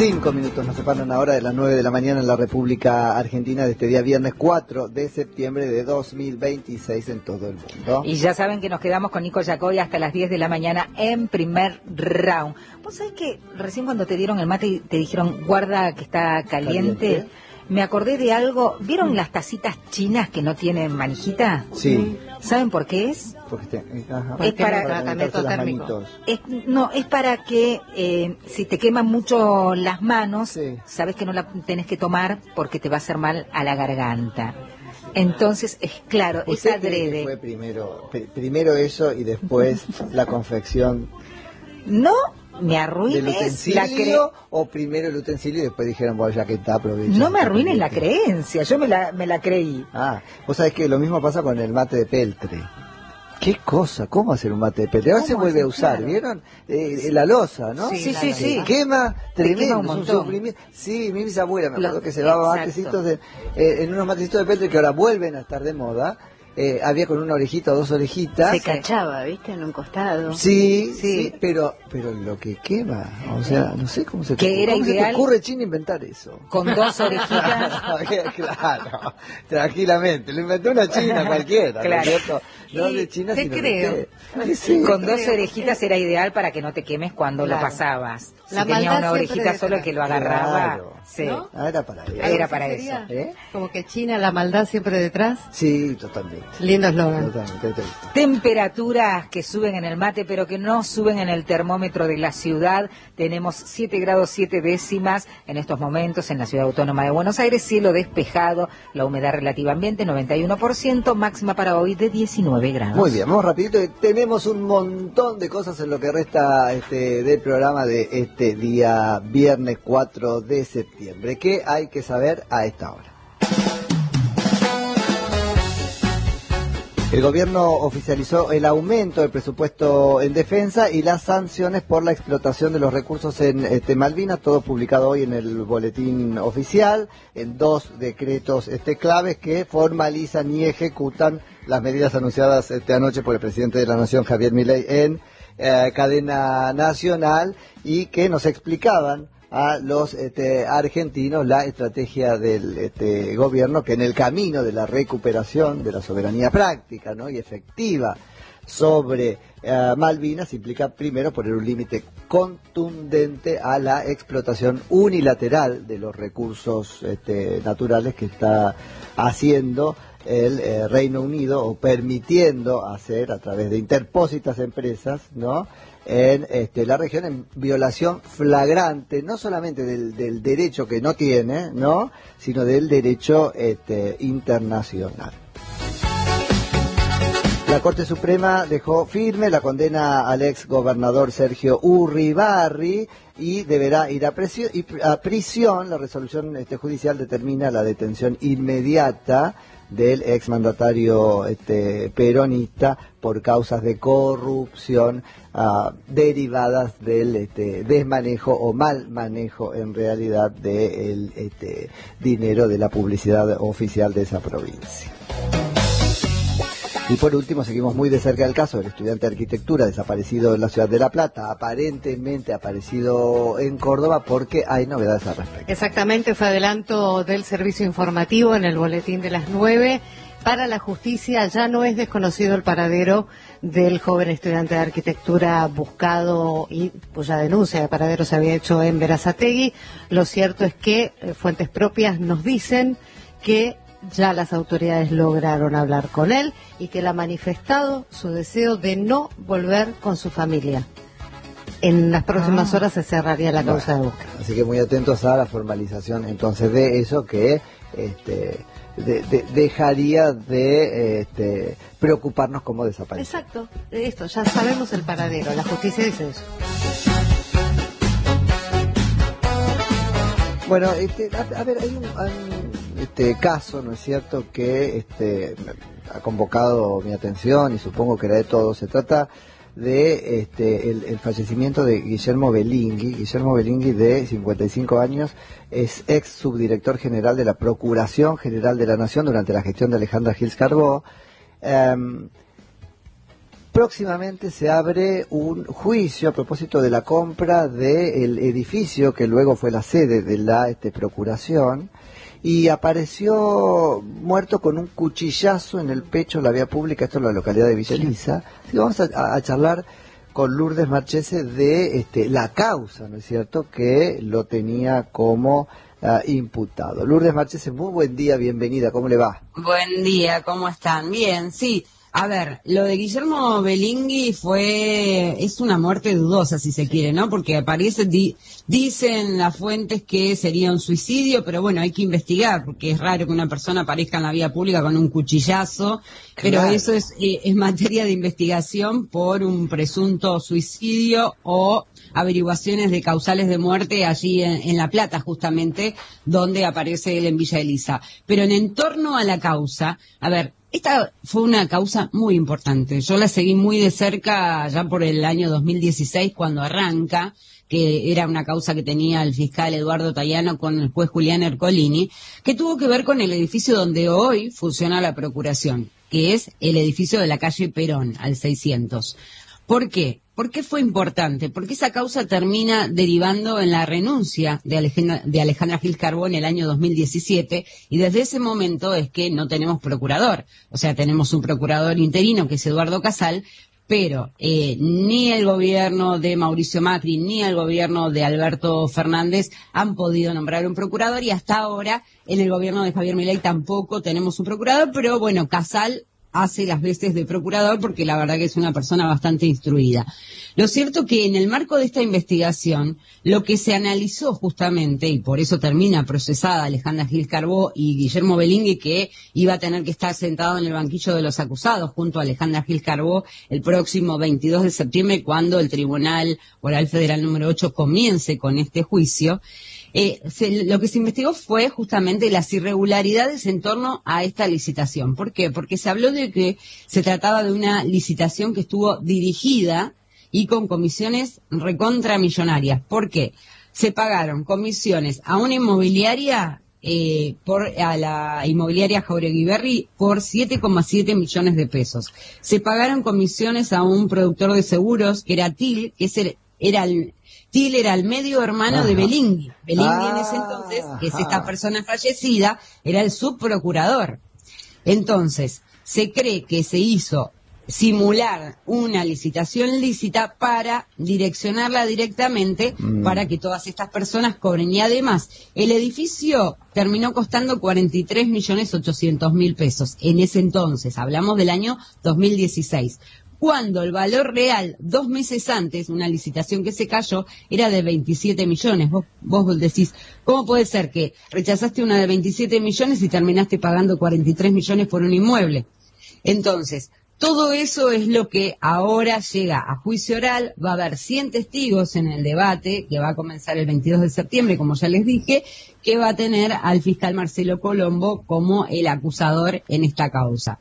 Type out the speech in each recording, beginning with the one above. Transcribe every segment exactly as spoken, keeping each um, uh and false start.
Cinco minutos nos separan ahora de las nueve de la mañana en la República Argentina de este día viernes cuatro de septiembre de dos mil veintiséis en todo el mundo. Y ya saben que nos quedamos con Nico Yacoy hasta las diez de la mañana en primer round. ¿Vos sabés que recién cuando te dieron el mate y te dijeron guarda que está caliente? ¿Caliente? Me acordé de algo. ¿Vieron las tacitas chinas que no tienen manijita? Sí. ¿Saben por qué es? Porque te, ajá, es para, para tratamiento térmico. Es, no, es para que eh, si te queman mucho las manos, sí, sabes que no la tenés que tomar porque te va a hacer mal a la garganta. Entonces, es claro, es adrede. Que fue primero, pr primero eso y después la confección. No me arruines la creencia. O primero el utensilio y después dijeron, bueno, ya que está, aprovecha. No me arruines la creencia, yo me la, me la creí. Ah, vos sabés que lo mismo pasa con el mate de peltre. ¿Qué cosa? ¿Cómo hacer un mate de peltre? Ahora se vuelve a usar, claro. ¿Vieron? Eh, la losa, ¿no? Sí, sí, sí. sí. Quema tremendo, quema un montón. Un sufrimiento. Sí, mi bisabuela me acuerdo que se daba matecitos de, eh, en unos matecitos de peltre que ahora vuelven a estar de moda. Eh, había con una orejita o dos orejitas. Se cachaba, ¿viste? En un costado. Sí, sí, sí, pero pero lo que quema, o sea, no sé cómo se te, que era ¿cómo ideal, se te ocurre, China, inventar eso. Con dos orejitas. Claro, tranquilamente, lo inventó una china cualquiera, claro. ¿no es cierto? No de China, te sino creo. de Ay, sí, con creo. dos orejitas era ideal para que no te quemes cuando claro. lo pasabas. Si la tenía una orejita detrás. solo que lo agarraba, claro. sí. ¿No? Ah, era para eso. Era para eso. ¿Eh? Como que China, la maldad siempre detrás. Sí, totalmente. Lindo eslogan. Totalmente, totalmente. Temperaturas que suben en el mate, pero que no suben en el termómetro de la ciudad. Tenemos siete grados siete décimas en estos momentos en la Ciudad Autónoma de Buenos Aires. Cielo despejado, la humedad relativa ambiente noventa y uno por ciento, máxima para hoy de diecinueve grados. Muy bien, vamos rapidito. Tenemos un montón de cosas en lo que resta este, del programa de este día viernes cuatro de septiembre. ¿Qué hay que saber a esta hora? El gobierno oficializó el aumento del presupuesto en defensa y las sanciones por la explotación de los recursos en este, Malvinas, todo publicado hoy en el boletín oficial, en dos decretos este, claves que formalizan y ejecutan las medidas anunciadas este, anoche por el presidente de la Nación, Javier Milei, en eh, cadena nacional y que nos explicaban a los este, argentinos la estrategia del este, gobierno que en el camino de la recuperación de la soberanía práctica, ¿no? y efectiva sobre uh, Malvinas implica primero poner un límite contundente a la explotación unilateral de los recursos este, naturales que está haciendo el eh, Reino Unido o permitiendo hacer a través de interpósitas empresas, ¿no? en este, la región en violación flagrante no solamente del, del derecho que no tiene, ¿no? sino del derecho este, internacional. La Corte Suprema dejó firme la condena al ex gobernador Sergio Urribarri y deberá ir a, presión, a prisión. La resolución este, judicial determina la detención inmediata del exmandatario este, peronista por causas de corrupción uh, derivadas del este, desmanejo o mal manejo en realidad del este, dinero de la publicidad oficial de esa provincia. Y por último, seguimos muy de cerca el caso del estudiante de arquitectura desaparecido en la ciudad de La Plata, aparentemente aparecido en Córdoba, porque hay novedades al respecto. Exactamente, fue adelanto del servicio informativo en el boletín de las nueve. Para la justicia ya no es desconocido el paradero del joven estudiante de arquitectura buscado y cuya denuncia de paradero se había hecho en Berazategui. Lo cierto es que eh, fuentes propias nos dicen que ya las autoridades lograron hablar con él y que él ha manifestado su deseo de no volver con su familia. En las próximas ah. horas se cerraría la causa bueno, de búsqueda. Así que muy atentos a la formalización entonces de eso que este, de, de, dejaría de este, preocuparnos como desaparecido. Exacto, esto, ya sabemos el paradero, la justicia dice eso. Bueno, este, a, a ver, hay un, hay un este, caso, ¿no es cierto?, que este, ha convocado mi atención y supongo que la de todos. Se trata de este, el, el fallecimiento de Guillermo Belingui. Guillermo Belingui, de cincuenta y cinco años, es ex subdirector general de la Procuración General de la Nación durante la gestión de Alejandra Gils Carbó. Um, próximamente se abre un juicio a propósito de la compra del edificio que luego fue la sede de la este, procuración, y apareció muerto con un cuchillazo en el pecho en la vía pública, esto en la localidad de Villa Elisa. Así que vamos a, a charlar con Lourdes Marchese de este, la causa, ¿no es cierto?, que lo tenía como uh, imputado. Lourdes Marchese, muy buen día, bienvenida, ¿cómo le va? Buen día, ¿cómo están? Bien, sí. A ver, lo de Guillermo Belingui fue, es una muerte dudosa si se quiere, ¿no? Porque aparece, di, dicen las fuentes que sería un suicidio, pero bueno, hay que investigar, porque es raro que una persona aparezca en la vía pública con un cuchillazo, claro. Pero eso es, eh, es materia de investigación por un presunto suicidio o averiguaciones de causales de muerte allí en, en La Plata, justamente, donde aparece él en Villa Elisa. Pero en entorno a la causa, a ver, esta fue una causa muy importante. Yo la seguí muy de cerca ya por el año dos mil dieciséis, cuando arranca, que era una causa que tenía el fiscal Eduardo Tayano con el juez Julián Ercolini, que tuvo que ver con el edificio donde hoy funciona la Procuración, que es el edificio de la calle Perón, al seiscientos. ¿Por qué? ¿Por qué fue importante? Porque esa causa termina derivando en la renuncia de Alejandra, de Alejandra Gil Carbó en el año dos mil diecisiete, y desde ese momento es que no tenemos procurador. O sea, tenemos un procurador interino que es Eduardo Casal, pero eh, ni el gobierno de Mauricio Macri ni el gobierno de Alberto Fernández han podido nombrar un procurador, y hasta ahora en el gobierno de Javier Milei tampoco tenemos un procurador, pero bueno, Casal hace las veces de procurador porque la verdad que es una persona bastante instruida. Lo cierto que en el marco de esta investigación, lo que se analizó justamente, y por eso termina procesada Alejandra Gil Carbó y Guillermo Belingui, que iba a tener que estar sentado en el banquillo de los acusados junto a Alejandra Gil Carbó el próximo veintidós de septiembre, cuando el Tribunal Oral Federal número ocho comience con este juicio. Eh, se, lo que se investigó fue justamente las irregularidades en torno a esta licitación. ¿Por qué? Porque se habló de que se trataba de una licitación que estuvo dirigida y con comisiones recontramillonarias. ¿Por qué? Se pagaron comisiones a una inmobiliaria, eh, por a la inmobiliaria Jauregui Berri, por siete coma siete millones de pesos. Se pagaron comisiones a un productor de seguros, que era T I L, que es el, era el... Til era el medio hermano Ajá. de Belingui. Belingui ah, en ese entonces, que es esta persona fallecida, era el subprocurador. Entonces, se cree que se hizo simular una licitación lícita para direccionarla directamente mm. para que todas estas personas cobren. Y además, el edificio terminó costando cuarenta y tres millones ochocientos mil pesos. En ese entonces, hablamos del año dos mil dieciséis. Cuando el valor real, dos meses antes, una licitación que se cayó, era de veintisiete millones. Vos, vos decís, ¿cómo puede ser que rechazaste una de veintisiete millones y terminaste pagando cuarenta y tres millones por un inmueble? Entonces, todo eso es lo que ahora llega a juicio oral. Va a haber cien testigos en el debate, que va a comenzar el veintidós de septiembre, como ya les dije, que va a tener al fiscal Marcelo Colombo como el acusador en esta causa.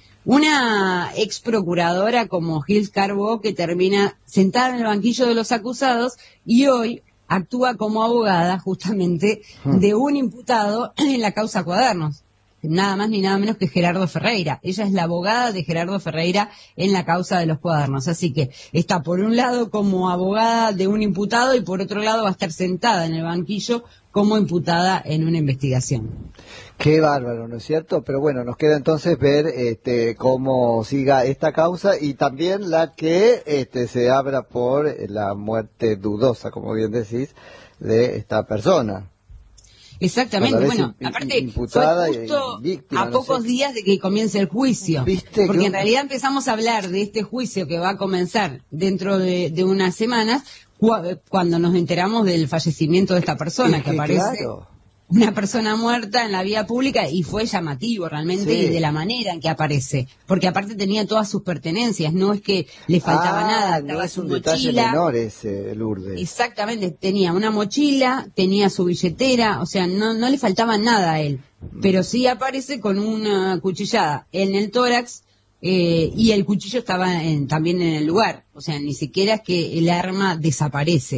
Una ex procuradora como Gil Carbó, que termina sentada en el banquillo de los acusados y hoy actúa como abogada justamente de un imputado en la causa Cuadernos. Nada más ni nada menos que Gerardo Ferreira. Ella es la abogada de Gerardo Ferreira en la causa de los Cuadernos. Así que está por un lado como abogada de un imputado y por otro lado va a estar sentada en el banquillo como imputada en una investigación. Qué bárbaro, ¿no es cierto? Pero bueno, nos queda entonces ver este, cómo siga esta causa y también la que este, se abra por la muerte dudosa, como bien decís, de esta persona. Exactamente, bueno, aparte fue justo víctima, a pocos no sé. días de que comience el juicio, ¿Viste? porque en realidad empezamos a hablar de este juicio que va a comenzar dentro de, de unas semanas, cu cuando nos enteramos del fallecimiento de esta persona, es que, que aparece claro. una persona muerta en la vía pública, y fue llamativo realmente sí. de la manera en que aparece, porque aparte tenía todas sus pertenencias, no es que le faltaba ah, nada, no es un detalle menor ese, Lourdes. Exactamente, tenía una mochila, tenía su billetera, o sea, no, no le faltaba nada a él, pero sí aparece con una cuchillada en el tórax, eh, y el cuchillo estaba en, también en el lugar, o sea, ni siquiera es que el arma desaparece.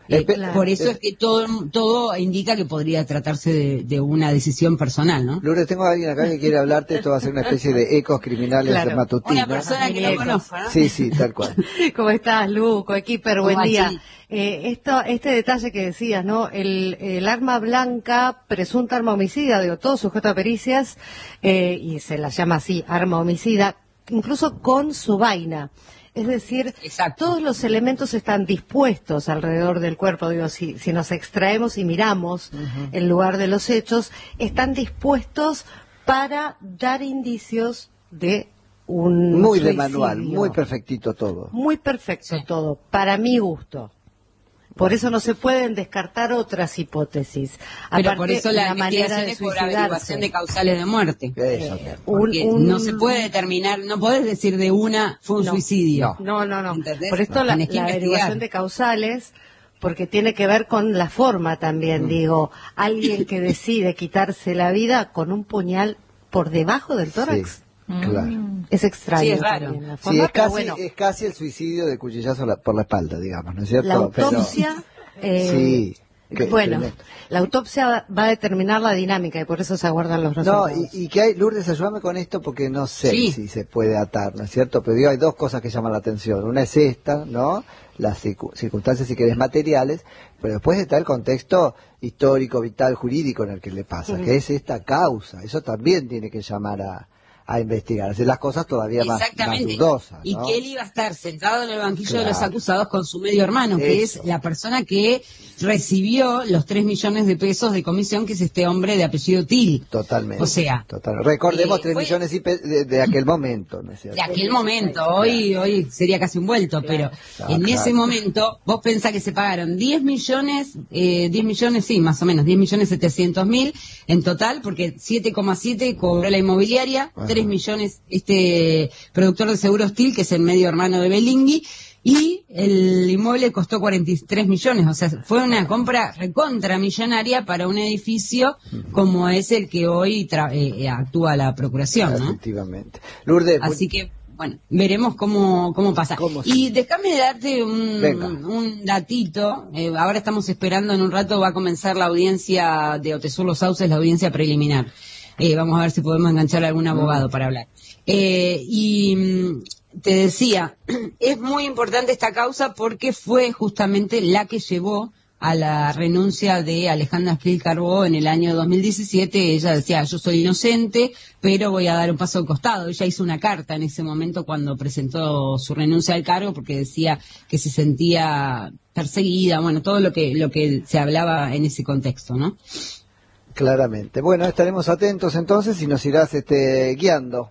Eh, claro. Por eso es que todo todo indica que podría tratarse de, de una decisión personal, ¿no? Lourdes, tengo a alguien acá que quiere hablarte. Esto va a ser una especie de ecos criminales claro. matutinos. Una persona que no conozco, ¿no? Sí, sí, tal cual. ¿Cómo estás, Lu? Coequiper, buen día. Eh, esto, este detalle que decías, ¿no? El, el arma blanca, presunta arma homicida, digo, todo sujeto a pericias, eh, y se la llama así, arma homicida, incluso con su vaina. Es decir, Exacto. todos los elementos están dispuestos alrededor del cuerpo. Digo, si, si nos extraemos y miramos uh-huh. el lugar de los hechos, están dispuestos para dar indicios de un muy suicidio. De manual, muy perfectito todo. Muy perfecto sí. todo, para mi gusto. Por eso no se pueden descartar otras hipótesis. Pero Aparte, por eso la, la manera de por averiguación de causales de muerte. Eso, eh, un, un, no se puede determinar, no podés decir de una fue un no, suicidio. No, no, no. ¿Entendés? Por esto la, la averiguación de causales, porque tiene que ver con la forma también, mm. digo, alguien que decide quitarse la vida con un puñal por debajo del tórax. Sí. Claro. Es extraño. Sí, es raro. La forma, sí, es, casi, bueno, es casi el suicidio de cuchillazo la, por la espalda, digamos, ¿no es cierto? La autopsia... Pero, eh, sí. Que, bueno, tremendo. La autopsia va a determinar la dinámica y por eso se aguardan los resultados. No, y, y que hay, Lourdes, ayúdame con esto porque no sé sí. si se puede atar, ¿no es cierto? Pero digo, hay dos cosas que llaman la atención. Una es esta, ¿no? Las circunstancias, si querés, materiales, pero después está el contexto histórico, vital, jurídico en el que le pasa, uh-huh. que es esta causa. Eso también tiene que llamar a... a investigar, hacer las cosas todavía más, más dudosas, ¿no? Y que él iba a estar sentado en el banquillo claro. de los acusados con su medio hermano, que Eso. es la persona que recibió los tres millones de pesos de comisión, que es este hombre de apellido Til. Totalmente. O sea, totalmente. Recordemos tres eh, millones y pe de, de aquel momento, ¿no es cierto? De aquel momento, hoy claro. hoy sería casi un vuelto, claro. pero no, en claro. ese momento vos pensás que se pagaron diez millones, eh, diez millones, sí, más o menos, diez millones setecientos mil en total, porque siete coma siete cobró la inmobiliaria, Ajá. tres millones este productor de seguros Til, que es el medio hermano de Belingui, y el inmueble costó cuarenta y tres millones, o sea, fue una compra recontra millonaria para un edificio como es el que hoy eh, actúa la Procuración, ¿no? Efectivamente. Lourdes, así que, bueno, veremos cómo, cómo pasa. ¿Cómo y déjame darte un, un datito, eh, ahora estamos esperando, en un rato va a comenzar la audiencia de Otesur Los Sauces, la audiencia preliminar. Eh, vamos a ver si podemos enganchar a algún abogado mm. para hablar. Eh, y mm, te decía, es muy importante esta causa porque fue justamente la que llevó a la renuncia de Alejandra Spil Carbó en el año dos mil diecisiete. Ella decía, yo soy inocente, pero voy a dar un paso al costado. Ella hizo una carta en ese momento cuando presentó su renuncia al cargo porque decía que se sentía perseguida, bueno, todo lo que, lo que se hablaba en ese contexto, ¿no? Claramente. Bueno, estaremos atentos entonces y nos irás este, guiando.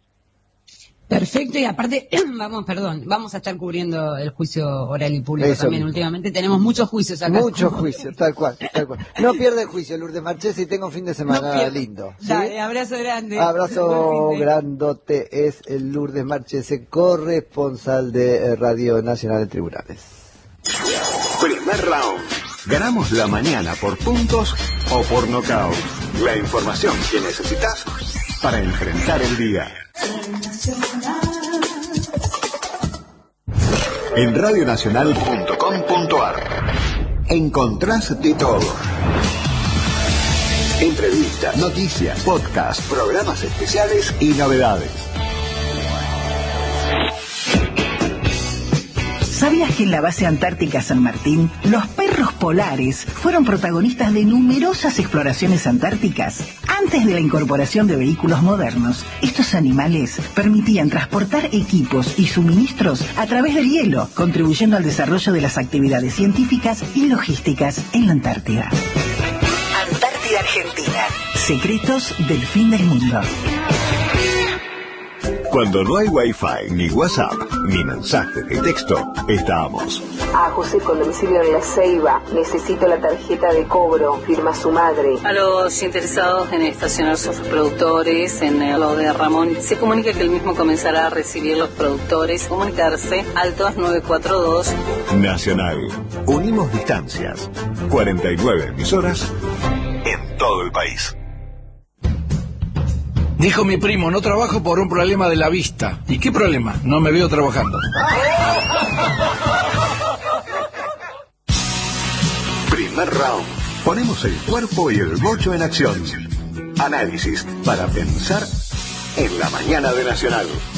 Perfecto, y aparte, vamos, perdón, vamos a estar cubriendo el juicio oral y público Eso también. Mismo. Últimamente tenemos muchos juicios acá. Muchos juicios, tal cual, tal cual. No pierde el juicio, Lourdes Marchesi, y tenga un fin de semana no lindo. ¿Sí? Dale, abrazo grande. Abrazo grandote, es el Lourdes Marchesi, corresponsal de Radio Nacional de Tribunales. Primer round. Ganamos la mañana por puntos o por nocaut. La información que necesitas para enfrentar el día. En radionacional punto com punto ar encontrás de todo. Entrevistas, noticias, podcasts, programas especiales y novedades. ¿Sabías que en la base antártica San Martín, los perros polares fueron protagonistas de numerosas exploraciones antárticas? Antes de la incorporación de vehículos modernos, estos animales permitían transportar equipos y suministros a través del hielo, contribuyendo al desarrollo de las actividades científicas y logísticas en la Antártida. Antártida Argentina. Secretos del fin del mundo. Cuando no hay Wi-Fi, ni WhatsApp, ni mensaje de texto, estamos. A José con domicilio en La Ceiba. Necesito la tarjeta de cobro. Firma su madre. A los interesados en estacionar sus productores en lo de Ramón, se comunica que el mismo comenzará a recibir los productores. Comunicarse al dos nueve cuatro dos. Nacional. Unimos distancias. cuarenta y nueve emisoras en todo el país. Dijo mi primo, no trabajo por un problema de la vista. ¿Y qué problema? No me veo trabajando. Primer round. Ponemos el cuerpo y el bocho en acción. Análisis para pensar en la mañana de Nacional.